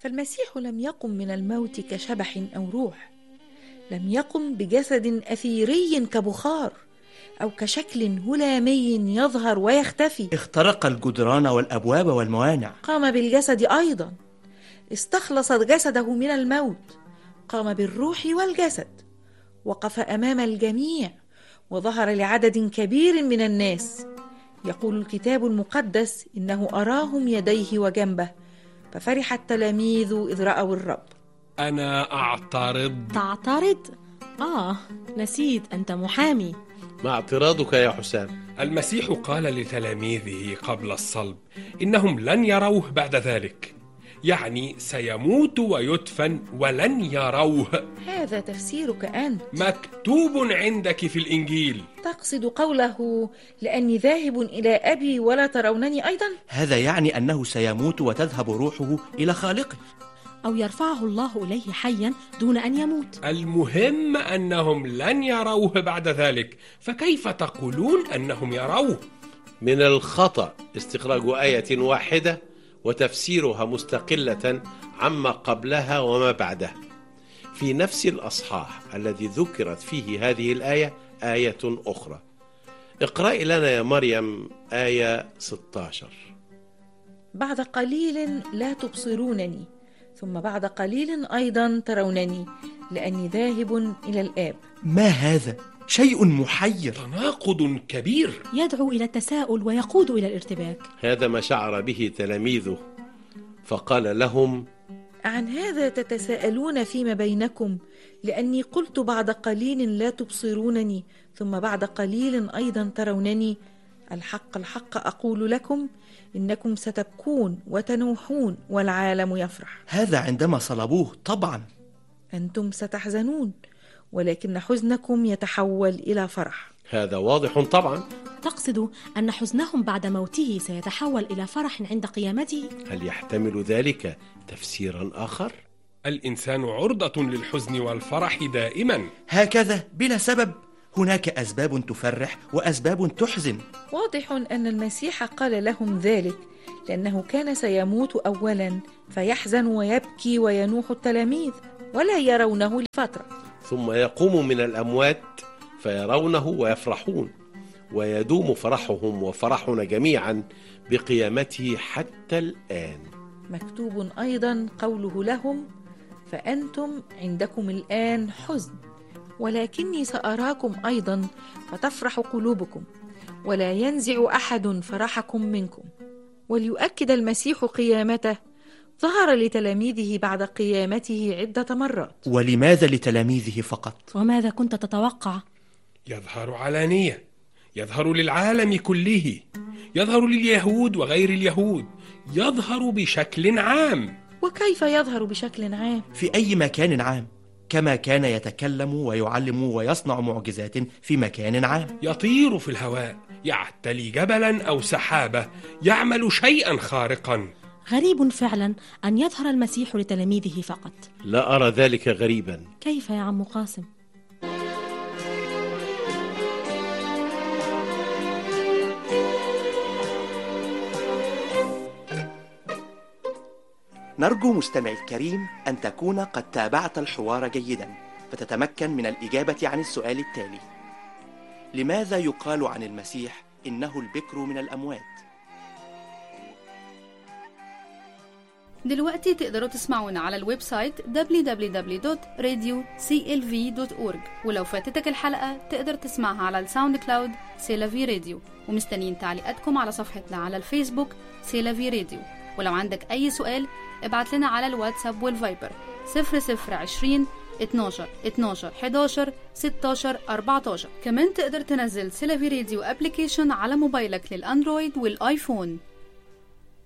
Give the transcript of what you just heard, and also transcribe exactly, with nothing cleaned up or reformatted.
فالمسيح لم يقم من الموت كشبح أو روح، لم يقم بجسد أثيري كبخار أو كشكل هلامي يظهر ويختفي. اخترق الجدران والأبواب والموانع. قام بالجسد أيضا، استخلص جسده من الموت، قام بالروح والجسد، وقف أمام الجميع وظهر لعدد كبير من الناس. يقول الكتاب المقدس إنه أراهم يديه وجنبه، ففرح التلاميذ إذ رأوا الرب. أنا أعترض. تعترض؟ آه نسيت، أنت محامي. ما اعتراضك يا حسام؟ المسيح قال لتلاميذه قبل الصلب إنهم لن يروه بعد ذلك، يعني سيموت ويدفن ولن يروه. هذا تفسيرك أنت. مكتوب عندك في الإنجيل. تقصد قوله لأني ذاهب إلى أبي ولا ترونني أيضا؟ هذا يعني أنه سيموت وتذهب روحه إلى خالقه، أو يرفعه الله إليه حيا دون أن يموت. المهم أنهم لن يروه بعد ذلك، فكيف تقولون أنهم يروه؟ من الخطأ استخراج آية واحدة وتفسيرها مستقلة عما قبلها وما بعدها. في نفس الأصحاح الذي ذكرت فيه هذه الآية آية أخرى. اقرأي لنا يا مريم آية ستة عشر. بعد قليل لا تبصرونني، ثم بعد قليل أيضا ترونني، لأني ذاهب إلى الآب. ما هذا؟ شيء محير، تناقض كبير، يدعو إلى التساؤل ويقود إلى الارتباك. هذا ما شعر به تلاميذه، فقال لهم: عن هذا تتساءلون فيما بينكم، لأني قلت بعد قليل لا تبصرونني، ثم بعد قليل أيضا ترونني. الحق الحق أقول لكم، إنكم ستبكون وتنوحون والعالم يفرح. هذا عندما صلبوه طبعا. أنتم ستحزنون، ولكن حزنكم يتحول إلى فرح. هذا واضح طبعا. تقصد أن حزنهم بعد موته سيتحول إلى فرح عند قيامته؟ هل يحتمل ذلك تفسيرا آخر؟ الإنسان عرضة للحزن والفرح دائما. هكذا بلا سبب؟ هناك أسباب تفرح وأسباب تحزن. واضح أن المسيح قال لهم ذلك لأنه كان سيموت أولا، فيحزن ويبكي وينوح التلاميذ ولا يرونه لفترة، ثم يقوم من الأموات فيرونه ويفرحون، ويدوم فرحهم وفرحنا جميعا بقيامته حتى الآن. مكتوب أيضا قوله لهم: فأنتم عندكم الآن حزن، ولكني سأراكم أيضا فتفرح قلوبكم، ولا ينزع أحد فرحكم منكم. وليؤكد المسيح قيامته، ظهر لتلاميذه بعد قيامته عدة مرات. ولماذا لتلاميذه فقط؟ وماذا كنت تتوقع؟ يظهر علانية، يظهر للعالم كله، يظهر لليهود وغير اليهود، يظهر بشكل عام. وكيف يظهر بشكل عام؟ في أي مكان عام، كما كان يتكلم ويعلم ويصنع معجزات في مكان عام. يطير في الهواء، يعتلي جبلا أو سحابة، يعمل شيئا خارقا. غريب فعلا أن يظهر المسيح لتلاميذه فقط. لا أرى ذلك غريبا. كيف يا عم قاسم؟ نرجو مستمعي الكريم أن تكون قد تابعت الحوار جيدا، فتتمكن من الإجابة عن السؤال التالي: لماذا يقال عن المسيح إنه البكر من الأموات؟ دلوقتي تقدروا تسمعونا على الويب سايت دبليو دبليو دبليو دوت راديو سي إل في دوت أورج، ولو فاتتك الحلقة تقدر تسمعها على الساوند كلاود سيلافي راديو. ومستنيين تعليقاتكم على صفحتنا على الفيسبوك سيلافي راديو. ولو عندك أي سؤال ابعت لنا على الواتساب والفايبر صفر صفر عشرين اتناشر اتناشر حداشر ستاشر أربعتاشر. كمان تقدر تنزل سيلافي راديو ابليكيشن على موبايلك للأندرويد والآيفون.